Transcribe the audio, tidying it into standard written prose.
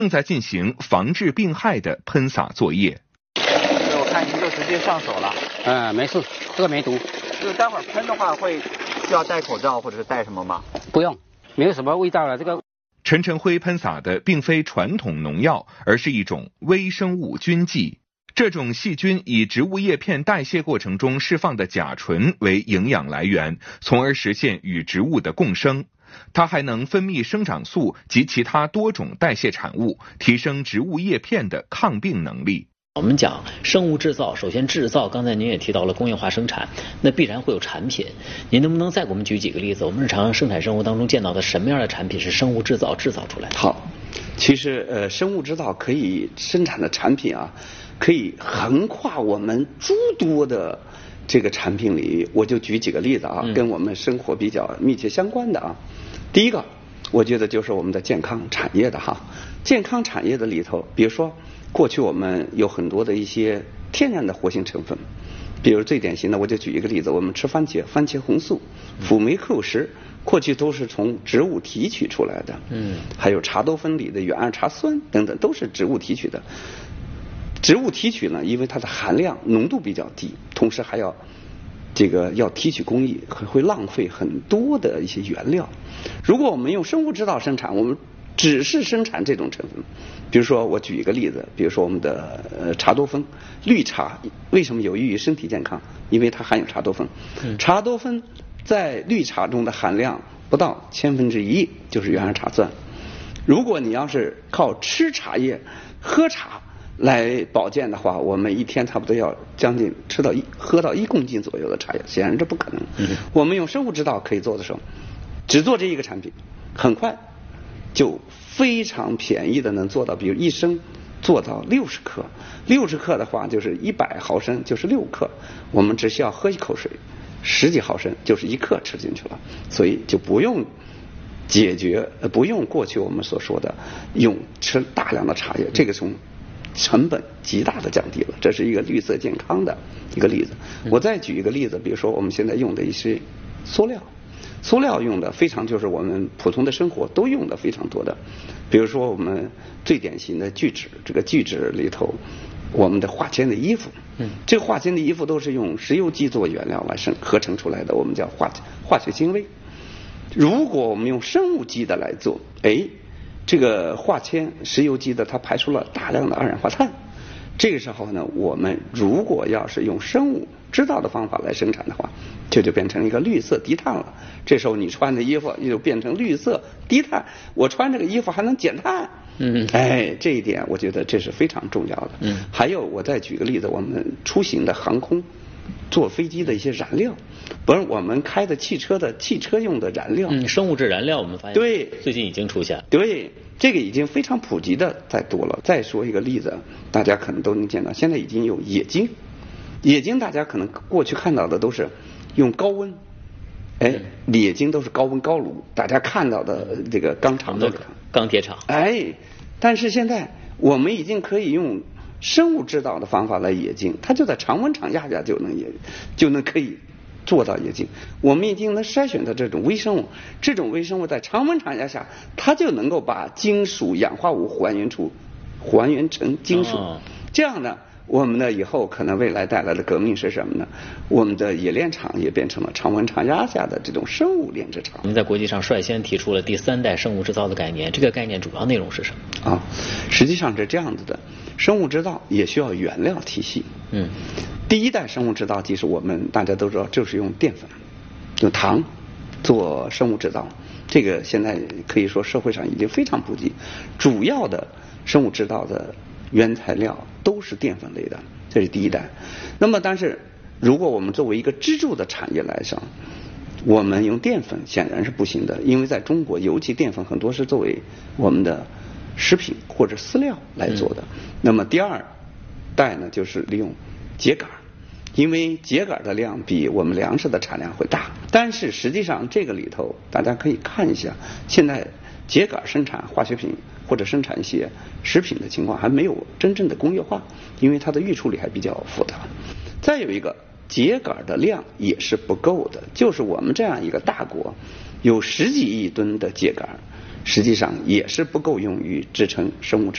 正在进行防治病害的喷洒作业。 我看您就直接上手了。 没事，这个没毒。 就是待会儿喷的话需要戴口罩或者是戴什么吗？ 不用，没有什么味道了。这个陈晨辉喷洒的并非传统农药，而是一种微生物菌剂。这种细菌以植物叶片代谢过程中释放的甲醇为营养来源，从而实现与植物的共生。它还能分泌生长素及其他多种代谢产物，提升植物叶片的抗病能力。 我们讲生物制造，首先制造，刚才您也提到了工业化生产，那必然会有产品。您能不能再给我们举几个例子？我们日常生产生活当中见到的什么样的产品是生物制造制造出来的？ 好，其实生物制造可以生产的产品啊，可以横跨我们诸多的这个产品领域。我就举几个例子啊，跟我们生活比较密切相关的啊。第一个，我觉得就是我们的健康产业的哈，健康产业的里头，比如说。过去我们有很多的一些天然的活性成分，比如最典型的，我就举一个例子，我们吃番茄，番茄红素、辅酶扣食，过去都是从植物提取出来的，还有茶多酚里的原二茶酸等等，都是植物提取的。植物提取呢，因为它的含量浓度比较低，同时还要要提取工艺，会浪费很多的一些原料。如果我们用生物制造生产，我们只是生产这种成分，比如说我举一个例子，比如说我们的茶多酚，绿茶为什么有益于身体健康？因为它含有茶多酚。茶多酚在绿茶中的含量不到1/1000，就是原二茶酸。如果你要是靠吃茶叶、喝茶来保健的话，我们一天差不多要将近喝到1公斤左右的茶叶，显然这不可能。我们用生物制造可以做的时候，只做这一个产品，很快就非常便宜的能做到，比如1升做到60克，60克的话就是100毫升，就是6克，我们只需要喝一口水，10几毫升就是1克吃进去了，所以就不用不用过去我们所说的用吃大量的茶叶，这个从成本极大的降低了，这是一个绿色健康的一个例子。我再举一个例子，比如说我们现在用的一些塑料用的非常，就是我们普通的生活都用的非常多的，比如说我们最典型的聚酯，这个聚酯里头我们的化纤的衣服，这个化纤的衣服都是用石油基做原料来合成出来的，我们叫化学纤维。如果我们用生物基的来做，这个化纤石油基的它排出了大量的二氧化碳，这个时候呢，我们如果要是用生物制造的方法来生产的话，这就变成一个绿色低碳了。这时候你穿的衣服就变成绿色低碳，我穿这个衣服还能减碳。这一点我觉得这是非常重要的。还有我再举个例子，我们出行的航空坐飞机的一些燃料，不是我们开的汽车用的燃料， 生物质燃料我们发现对最近已经出现， 对，这个已经非常普及的在多了。再说一个例子，大家可能都能见到，现在已经有冶金大家可能过去看到的都是用高温，冶金都是高温高炉，大家看到的这个钢厂的钢铁厂， 但是现在我们已经可以用生物制造的方法来冶金，它就在常温场压下就能可以做到冶金。我们已经能筛选的这种微生物，这种微生物在常温场压下，它就能够把金属氧化物还原成金属。这样呢，我们呢以后可能未来带来的革命是什么呢？我们的冶炼厂也变成了常温场压下的这种生物炼制厂。 您在国际上率先提出了第3代生物制造的概念，这个概念主要内容是什么？ 实际上是这样子的，生物制造也需要原料体系。第1代生物制造技术我们大家都知道，就是用淀粉、用糖做生物制造，这个现在可以说社会上已经非常普及，主要的生物制造的原材料都是淀粉类的，这是第1代。那么但是如果我们作为一个支柱的产业来讲，我们用淀粉显然是不行的，因为在中国尤其淀粉很多是作为我们的食品或者饲料来做的。那么第2代呢，就是利用秸秆，因为秸秆的量比我们粮食的产量会大，但是实际上这个里头大家可以看一下，现在秸秆生产化学品或者生产一些食品的情况还没有真正的工业化，因为它的预处理还比较复杂。再有一个，秸秆的量也是不够的，就是我们这样一个大国有10几亿吨的秸秆，实际上也是不够用于制成生物质。